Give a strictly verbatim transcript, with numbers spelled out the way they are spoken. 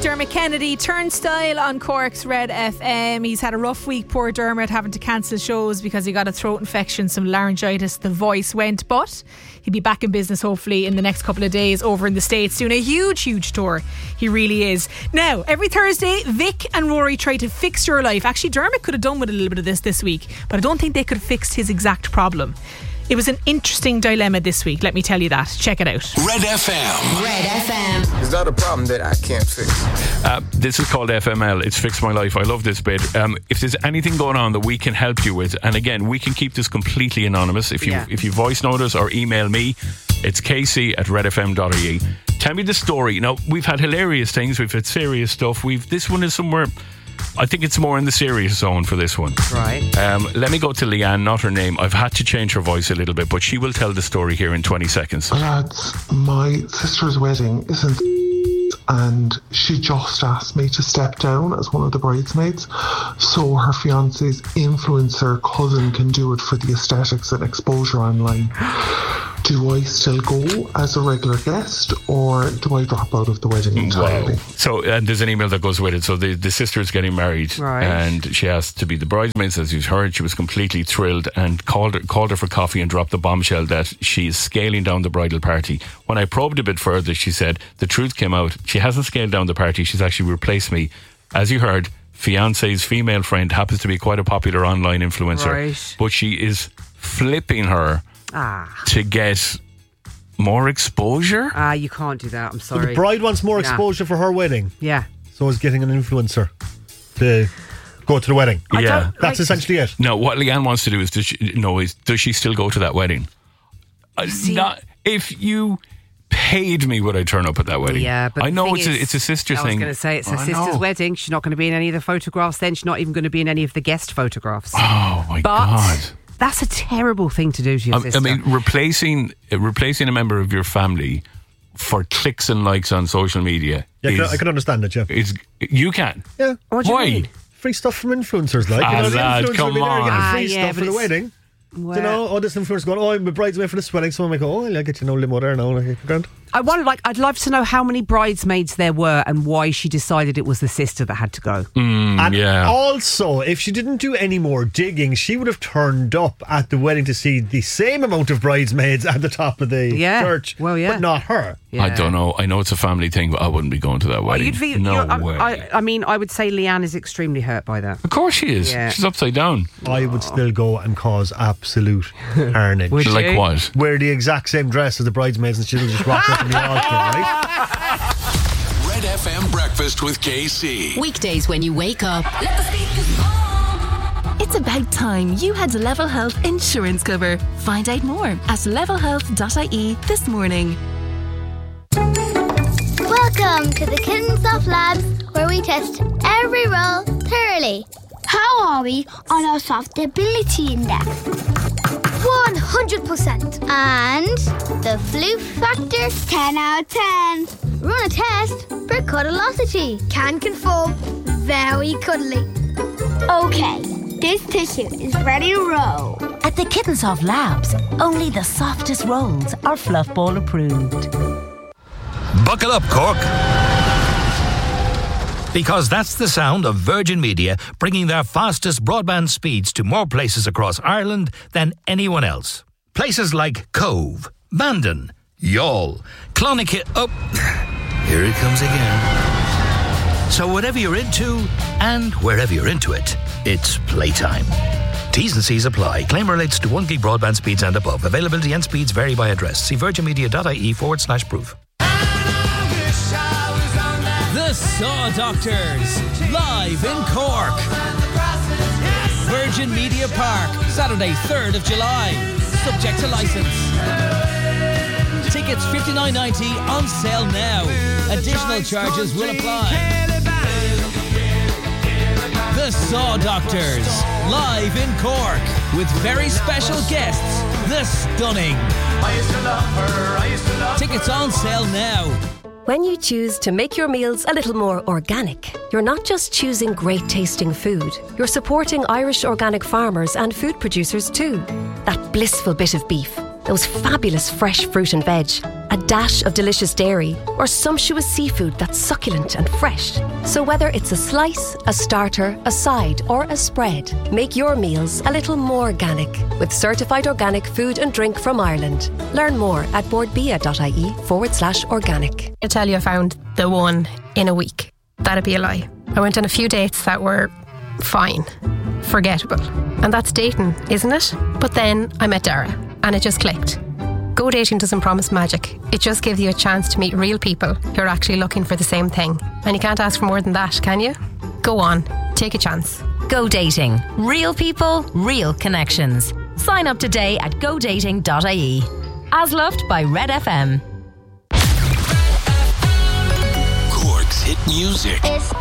Dermot Kennedy, Turnstile on Cork's Red F M. He's had a rough week, poor Dermot, having to cancel shows because he got a throat infection, some laryngitis, the voice went, but he'll be back in business hopefully in the next couple of days over in the States, doing a huge, huge tour. He really is. Now, every Thursday, Vic and Rory try to fix your life. Actually, Dermot could have done with a little bit of this this week, but I don't think they could have fixed his exact problem. It was an interesting dilemma this week, let me tell you that. Check it out. Red F M. Red F M. Is that a problem that I can't fix? Uh, this is called F M L. It's Fix My Life. I love this bit. Um, if there's anything going on that we can help you with, and again, we can keep this completely anonymous. If you Yeah. if you voice note us or email me, it's casey at redfm dot I E. Tell me the story. Now, we've had hilarious things. We've had serious stuff. We've This one is somewhere... I think it's more in the serious zone for this one. Right. Um, let me go to Leanne, not her name. I've had to change her voice a little bit, but she will tell the story here in twenty seconds. Lads, my sister's wedding isn't and she just asked me to step down as one of the bridesmaids so her fiance's influencer cousin can do it for the aesthetics and exposure online. Do I still go as a regular guest or do I drop out of the wedding entirely? Wow. So, and there's an email that goes with it. So the, the sister is getting married, Right. and she asked to be the bridesmaids. As you've heard, she was completely thrilled and called her, called her for coffee and dropped the bombshell that she is scaling down the bridal party. When I probed a bit further, she said the truth came out. She hasn't scaled down the party. She's actually replaced me. As you heard, fiance's female friend happens to be quite a popular online influencer, Right. but she is flipping her Ah, to get more exposure. ah, you can't do that. I'm So sorry. the bride wants more Nah. exposure for her wedding, Yeah. so is getting an influencer to go to the wedding. I Yeah. don't- That's like- essentially it. No, what Leanne wants to do is, does she, no, is does she still go to that wedding? Uh, See- not, if you paid me, would I turn up at that wedding? Yeah, but I the know thing it's a, is, it's a sister I thing. was going to say it's her I sister's know. wedding. She's not going to be in any of the photographs. Then she's not even going to be in any of the guest photographs. Oh my but god! that's a terrible thing to do to your I, sister. I mean, replacing uh, replacing a member of your family for clicks and likes on social media. Yeah, I is, can, I can understand it, yeah. is you can. Yeah. What do you Why? mean? Free stuff from influencers, like. Ah, you know, the lad, influencer come will be there getting on. free Ah, yeah, stuff but for the it's- wedding. Well, You know, oh, this influencer going, oh, I'm a bridesmaid for this wedding. Someone might go, oh, I'll get you no limo there now. Like, grand. I wonder, like, I'd love to know how many bridesmaids there were and why she decided it was the sister that had to go. Mm, And yeah. also, if she didn't do any more digging, she would have turned up at the wedding to see the same amount of bridesmaids at the top of the Yeah. church. Well, yeah. But not her. Yeah. I don't know. I know it's a family thing, but I wouldn't be going to that Well, wedding. you'd feel, no you're- I, way. I, I mean, I would say Leanne is extremely hurt by that. of course she is. Yeah. She's upside down. I would still go and cause absolute carnage. Would Like you? what? Wear the exact same dress as the bridesmaids and she'll just rock up in the altar, right? Red F M Breakfast with K C. Weekdays when you wake up. Let the speakers on. It's about time you had Level Health insurance cover. Find out more at level health dot I E this morning. Welcome to the Kittens of Labs, where we test every role thoroughly. How are we on our soft ability index? one hundred percent. And the flu factor? ten out of ten. Run a test for cuddlosity. Can confirm, very cuddly. Okay, this tissue is ready to roll. At the Kittens of Labs, only the softest rolls are Fluff Ball approved. Buckle up, Cork. Because that's the sound of Virgin Media bringing their fastest broadband speeds to more places across Ireland than anyone else. Places like Cove, Bandon, Youghal, Clonakilty... Oh, here it comes again. So whatever you're into, and wherever you're into it, it's playtime. T's and C's apply. Claim relates to one gig broadband speeds and above. Availability and speeds vary by address. See virginmedia.ie forward slash proof. The Saw Doctors, live in Cork. Virgin Media Park, Saturday, third of July. Subject to licence. Tickets fifty-nine ninety on sale now. Additional charges will apply. The Saw Doctors, live in Cork, with very special guests, The Stunning. Tickets on sale now. When you choose to make your meals a little more organic, you're not just choosing great tasting food, you're supporting Irish organic farmers and food producers too. That blissful bit of beef, those fabulous fresh fruit and veg, a dash of delicious dairy, or sumptuous seafood that's succulent and fresh. So whether it's a slice, a starter, a side, or a spread, make your meals a little more organic with certified organic food and drink from Ireland. Learn more at boardbia.ie forward slash organic. I tell you I found the one in a week. That'd be a lie. I went on a few dates that were fine, forgettable. And that's dating, isn't it? But then I met Dara and it just clicked. Go dating doesn't promise magic. It just gives you a chance to meet real people who are actually looking for the same thing. And you can't ask for more than that, can you? Go on, take a chance. Go dating. Real people, real connections. Sign up today at go dating dot I E. As loved by Red F M. Cork's hit music. It's